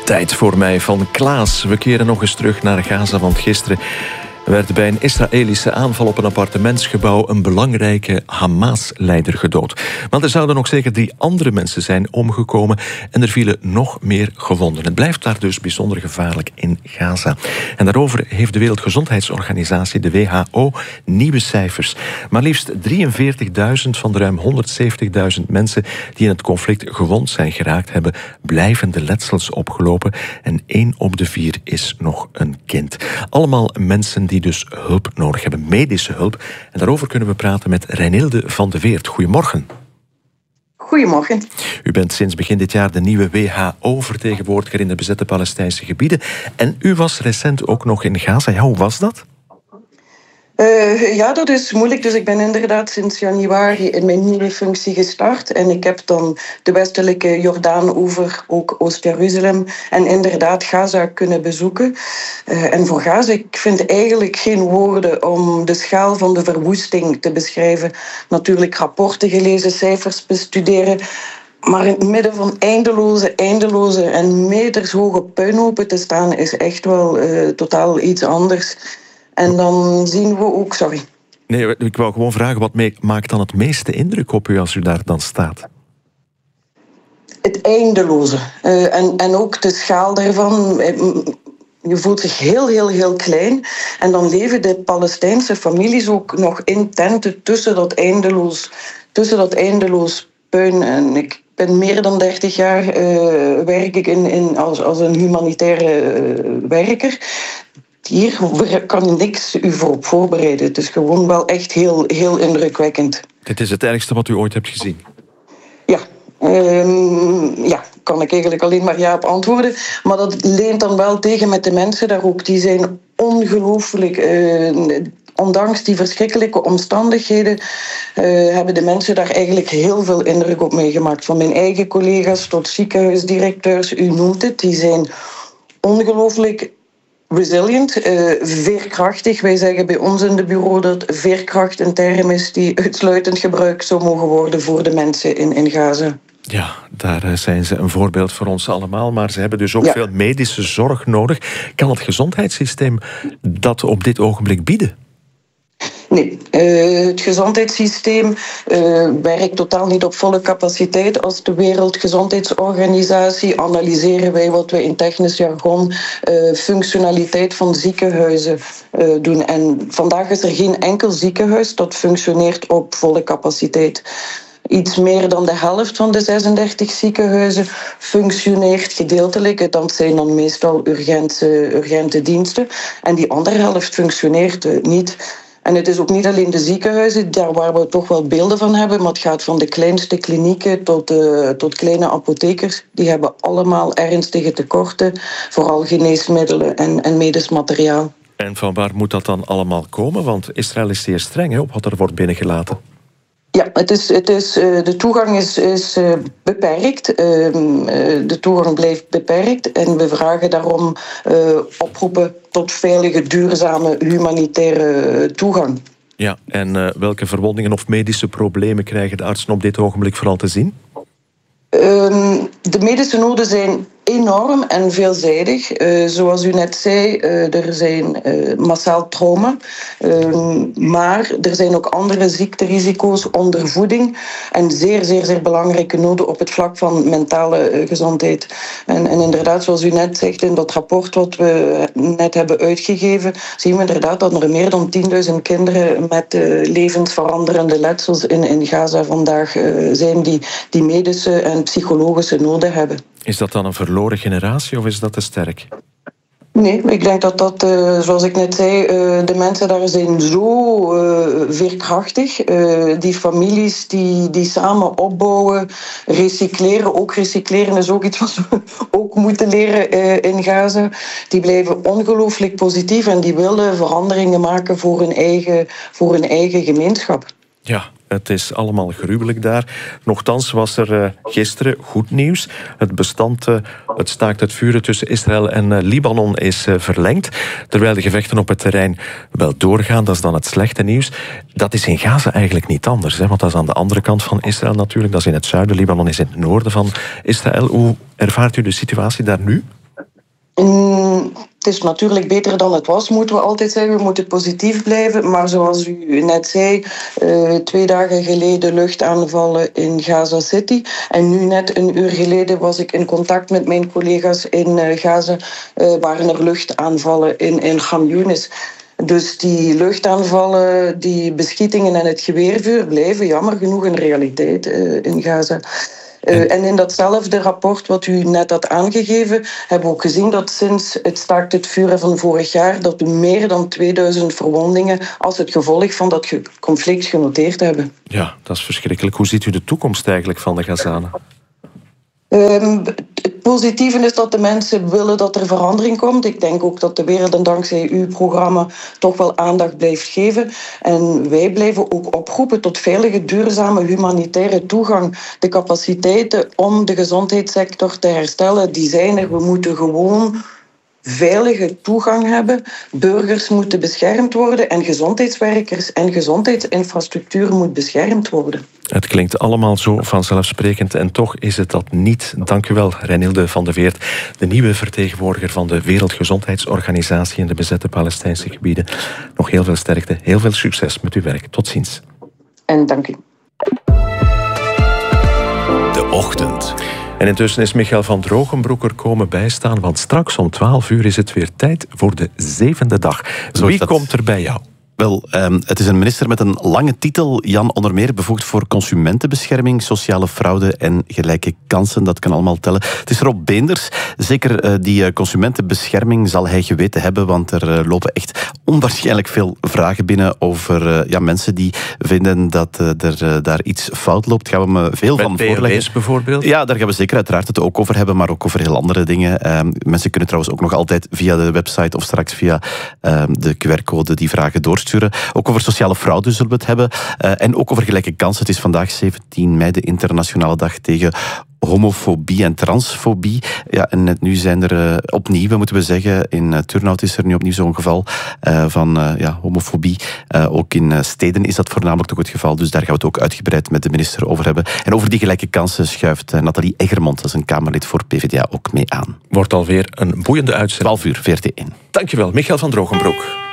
Tijd voor mij van Klaas. We keren nog eens terug naar Gaza, want gisteren werd bij een Israëlische aanval op een appartementsgebouw een belangrijke Hamas-leider gedood. Want er zouden nog zeker 3 andere mensen zijn omgekomen en er vielen nog meer gewonden. Het blijft daar dus bijzonder gevaarlijk in Gaza. En daarover heeft de Wereldgezondheidsorganisatie, de WHO, nieuwe cijfers. Maar liefst 43.000 van de ruim 170.000 mensen die in het conflict gewond zijn geraakt, hebben blijvende letsels opgelopen. En 1 op de 4 is nog een kind. Allemaal mensen die dus hulp nodig hebben, medische hulp. En daarover kunnen we praten met Reinilde van de Weert. Goedemorgen. Goedemorgen. U bent sinds begin dit jaar de nieuwe WHO-vertegenwoordiger in de bezette Palestijnse gebieden. En u was recent ook nog in Gaza. Ja, hoe was dat? Ja, dat is moeilijk. Dus ik ben inderdaad sinds januari in mijn nieuwe functie gestart. En ik heb dan de westelijke Jordaanoever, ook Oost-Jeruzalem en inderdaad Gaza kunnen bezoeken. En voor Gaza, ik vind eigenlijk geen woorden om de schaal van de verwoesting te beschrijven. Natuurlijk rapporten gelezen, cijfers bestuderen. Maar in het midden van eindeloze en metershoge puinhopen te staan is echt wel totaal iets anders. En dan zien we ook... Sorry. Nee, ik wou gewoon vragen, wat maakt dan het meeste indruk op u als u daar dan staat? Het eindeloze. En ook de schaal daarvan. Je voelt zich heel klein. En dan leven de Palestijnse families ook nog in tenten tussen dat eindeloos puin. En ik ben meer dan 30 jaar werk ik als een humanitaire werker. Hier kan je niks u voor voorbereiden. Het is gewoon wel echt heel indrukwekkend. Dit is het ergste wat u ooit hebt gezien? Ja. Ja, kan ik eigenlijk alleen maar ja op antwoorden. Maar dat leent dan wel tegen met de mensen daar ook. Die zijn ongelooflijk... Ondanks die verschrikkelijke omstandigheden hebben de mensen daar eigenlijk heel veel indruk op meegemaakt. Van mijn eigen collega's tot ziekenhuisdirecteurs, u noemt het. Die zijn ongelooflijk resilient, veerkrachtig. Wij zeggen bij ons in het bureau dat veerkracht een term is die uitsluitend gebruikt zou mogen worden voor de mensen in Gaza. Ja, daar zijn ze een voorbeeld voor ons allemaal. Maar ze hebben dus ook veel medische zorg nodig. Kan het gezondheidssysteem dat op dit ogenblik bieden? Nee, het gezondheidssysteem werkt totaal niet op volle capaciteit. Als de Wereldgezondheidsorganisatie analyseren wij wat we in technisch jargon functionaliteit van ziekenhuizen doen. En vandaag is er geen enkel ziekenhuis dat functioneert op volle capaciteit. Iets meer dan de helft van de 36 ziekenhuizen functioneert gedeeltelijk. Dat zijn dan meestal urgente diensten. En die andere helft functioneert niet. En het is ook niet alleen de ziekenhuizen, daar waar we toch wel beelden van hebben, maar het gaat van de kleinste klinieken tot kleine apothekers. Die hebben allemaal ernstige tekorten, vooral geneesmiddelen en medisch materiaal. En van waar moet dat dan allemaal komen? Want Israël is zeer streng op wat er wordt binnengelaten. Ja, de toegang is beperkt. De toegang blijft beperkt. En we vragen daarom oproepen tot veilige, duurzame, humanitaire toegang. Ja, en welke verwondingen of medische problemen krijgen de artsen op dit ogenblik vooral te zien? De medische noden zijn enorm en veelzijdig. Zoals u net zei, er zijn massaal trauma. Maar er zijn ook andere ziekterisico's, ondervoeding en zeer belangrijke noden op het vlak van mentale gezondheid. En inderdaad, zoals u net zegt, in dat rapport wat we net hebben uitgegeven, zien we inderdaad dat er meer dan 10.000 kinderen met levensveranderende letsels in Gaza vandaag zijn die medische en psychologische noden hebben. Is dat dan een verloren generatie of is dat te sterk? Nee, ik denk dat zoals ik net zei, de mensen daar zijn zo veerkrachtig. Die families die samen opbouwen, recycleren. Ook recycleren is ook iets wat we ook moeten leren in Gaza. Die blijven ongelooflijk positief en die willen veranderingen maken voor hun eigen gemeenschap. Ja, het is allemaal gruwelijk daar. Nochtans was er gisteren goed nieuws. Het staakt het vuren tussen Israël en Libanon is verlengd. Terwijl de gevechten op het terrein wel doorgaan. Dat is dan het slechte nieuws. Dat is in Gaza eigenlijk niet anders. Want dat is aan de andere kant van Israël natuurlijk. Dat is in het zuiden. Libanon is in het noorden van Israël. Hoe ervaart u de situatie daar nu? Het is natuurlijk beter dan het was, moeten we altijd zeggen. We moeten positief blijven. Maar zoals u net zei, 2 dagen geleden luchtaanvallen in Gaza City. En nu net een uur geleden was ik in contact met mijn collega's in Gaza. Waren er luchtaanvallen in Khan Younis. Dus die luchtaanvallen, die beschietingen en het geweervuur blijven jammer genoeg een realiteit in Gaza. En in datzelfde rapport wat u net had aangegeven, hebben we ook gezien dat sinds het staakt het vuren van vorig jaar, dat we meer dan 2000 verwondingen als het gevolg van dat conflict genoteerd hebben. Ja, dat is verschrikkelijk. Hoe ziet u de toekomst eigenlijk van de Gazanen? Het positieve is dat de mensen willen dat er verandering komt. Ik denk ook dat de wereld en dankzij uw programma toch wel aandacht blijft geven. En wij blijven ook oproepen tot veilige, duurzame, humanitaire toegang. De capaciteiten om de gezondheidssector te herstellen, die zijn er. We moeten gewoon veilige toegang hebben. Burgers moeten beschermd worden en gezondheidswerkers en gezondheidsinfrastructuur moet beschermd worden. Het klinkt allemaal zo vanzelfsprekend en toch is het dat niet. Dank u wel, Reinilde van de Veert, de nieuwe vertegenwoordiger van de Wereldgezondheidsorganisatie in de bezette Palestijnse gebieden. Nog heel veel sterkte, heel veel succes met uw werk. Tot ziens. En dank u. De Ochtend. En intussen is Michael van Drogenbroek er komen bijstaan, want straks om 12 uur is het weer tijd voor de 7e dag. Wie komt er bij jou? Wel, het is een minister met een lange titel. Jan onder meer bevoegd voor consumentenbescherming, sociale fraude en gelijke kansen. Dat kan allemaal tellen. Het is Rob Beenders. Zeker die consumentenbescherming zal hij geweten hebben, want er lopen echt onwaarschijnlijk veel vragen binnen over mensen die vinden dat er daar iets fout loopt. Gaan we hem veel met van voorleggen. Bijvoorbeeld? Ja, daar gaan we zeker uiteraard het ook over hebben, maar ook over heel andere dingen. Mensen kunnen trouwens ook nog altijd via de website of straks via de QR-code die vragen doorsturen. Ook over sociale fraude zullen we het hebben. En ook over gelijke kansen. Het is vandaag 17 mei, de internationale dag tegen homofobie en transfobie. Ja, en net nu zijn er opnieuw, moeten we zeggen, in Turnhout is er nu opnieuw zo'n geval van homofobie. Ook in steden is dat voornamelijk toch het geval. Dus daar gaan we het ook uitgebreid met de minister over hebben. En over die gelijke kansen schuift Nathalie Eggermond, dat is een Kamerlid voor PvdA, ook mee aan. Wordt alweer een boeiende uitzending. 12 uur, VRT1. Dankjewel, Michael van Drogenbroek.